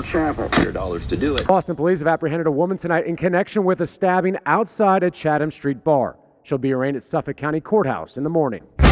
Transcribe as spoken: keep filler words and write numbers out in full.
Chapel. one hundred dollars to do it. Boston police have apprehended a woman tonight in connection with a stabbing outside a Chatham Street bar. She'll be arraigned at Suffolk County Courthouse in the morning.